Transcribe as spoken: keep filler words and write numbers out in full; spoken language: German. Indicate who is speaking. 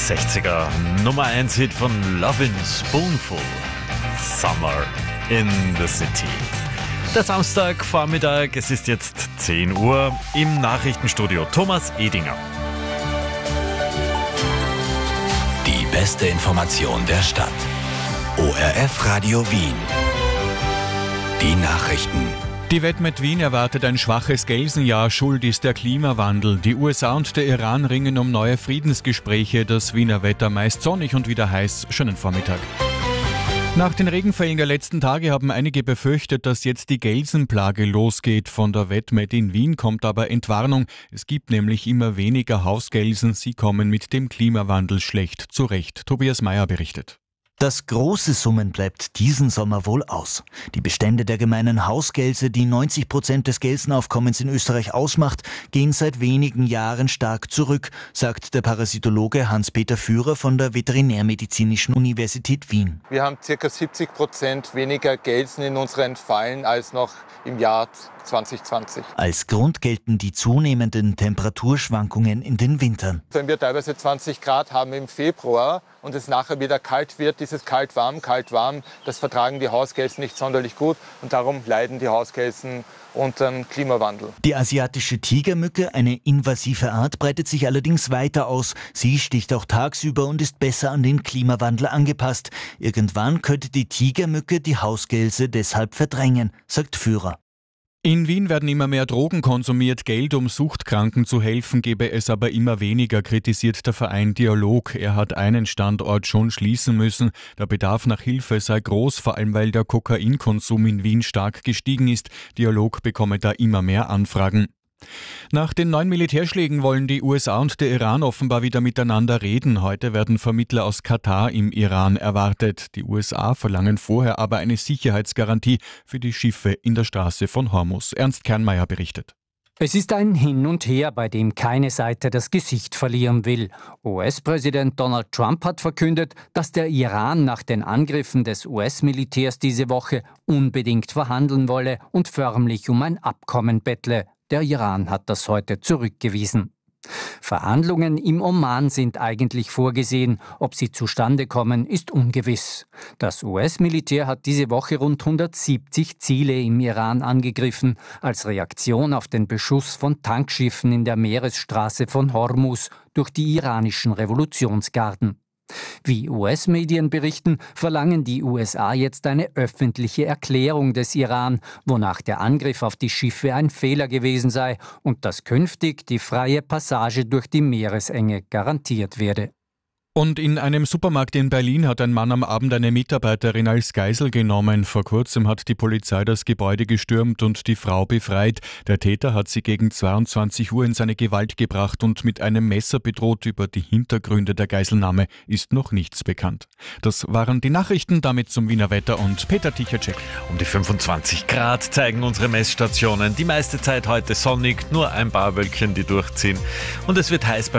Speaker 1: sechziger Nummer eins Hit von Lovin' Spoonful, Summer in the City. Der Samstagvormittag, es ist jetzt zehn Uhr, im Nachrichtenstudio Thomas Edinger.
Speaker 2: Die beste Information der Stadt. O R F Radio Wien. Die Nachrichten.
Speaker 3: Die Wetmet Wien erwartet ein schwaches Gelsenjahr, schuld ist der Klimawandel. Die U S A und der Iran ringen um neue Friedensgespräche, das Wiener Wetter meist sonnig und wieder heiß. Schönen Vormittag. Nach den Regenfällen der letzten Tage haben einige befürchtet, dass jetzt die Gelsenplage losgeht. Von der Wetmet in Wien kommt aber Entwarnung. Es gibt nämlich immer weniger Hausgelsen. Sie kommen mit dem Klimawandel schlecht zurecht. Tobias Meyer berichtet.
Speaker 4: Das große Summen bleibt diesen Sommer wohl aus. Die Bestände der gemeinen Hausgelse, die neunzig Prozent des Gelsenaufkommens in Österreich ausmacht, gehen seit wenigen Jahren stark zurück, sagt der Parasitologe Hans-Peter Führer von der Veterinärmedizinischen Universität Wien.
Speaker 5: Wir haben ca. siebzig Prozent weniger Gelsen in unseren Fallen als noch im Jahr zwanzig zwanzig.
Speaker 4: Als Grund gelten die zunehmenden Temperaturschwankungen in den Wintern.
Speaker 5: Wenn wir teilweise zwanzig Grad haben im Februar und es nachher wieder kalt wird, dieses kalt-warm, kalt-warm, das vertragen die Hausgelsen nicht sonderlich gut und darum leiden die Hausgelsen unter dem Klimawandel.
Speaker 4: Die asiatische Tigermücke, eine invasive Art, breitet sich allerdings weiter aus. Sie sticht auch tagsüber und ist besser an den Klimawandel angepasst. Irgendwann könnte die Tigermücke die Hausgelse deshalb verdrängen, sagt Führer.
Speaker 3: In Wien werden immer mehr Drogen konsumiert. Geld, um Suchtkranken zu helfen, gebe es aber immer weniger, kritisiert der Verein Dialog. Er hat einen Standort schon schließen müssen. Der Bedarf nach Hilfe sei groß, vor allem weil der Kokainkonsum in Wien stark gestiegen ist. Dialog bekomme da immer mehr Anfragen. Nach den neuen Militärschlägen wollen die U S A und der Iran offenbar wieder miteinander reden. Heute werden Vermittler aus Katar im Iran erwartet. Die U S A verlangen vorher aber eine Sicherheitsgarantie für die Schiffe in der Straße von Hormuz. Ernst Kernmeier berichtet.
Speaker 6: Es ist ein Hin und Her, bei dem keine Seite das Gesicht verlieren will. U S-Präsident Donald Trump hat verkündet, dass der Iran nach den Angriffen des U S-Militärs diese Woche unbedingt verhandeln wolle und förmlich um ein Abkommen bettle. Der Iran hat das heute zurückgewiesen. Verhandlungen im Oman sind eigentlich vorgesehen. Ob sie zustande kommen, ist ungewiss. Das U S-Militär hat diese Woche rund hundertsiebzig Ziele im Iran angegriffen, als Reaktion auf den Beschuss von Tankschiffen in der Meeresstraße von Hormuz durch die iranischen Revolutionsgarden. Wie U S-Medien berichten, verlangen die U S A jetzt eine öffentliche Erklärung des Iran, wonach der Angriff auf die Schiffe ein Fehler gewesen sei und dass künftig die freie Passage durch die Meeresenge garantiert werde.
Speaker 3: Und in einem Supermarkt in Berlin hat ein Mann am Abend eine Mitarbeiterin als Geisel genommen. Vor kurzem hat die Polizei das Gebäude gestürmt und die Frau befreit. Der Täter hat sie gegen zweiundzwanzig Uhr in seine Gewalt gebracht und mit einem Messer bedroht. Über die Hintergründe der Geiselnahme ist noch nichts bekannt. Das waren die Nachrichten, damit zum Wiener Wetter und Peter Tichacek.
Speaker 1: Um die fünfundzwanzig Grad zeigen unsere Messstationen. Die meiste Zeit heute sonnig, nur ein paar Wölkchen, die durchziehen. Und es wird heiß bei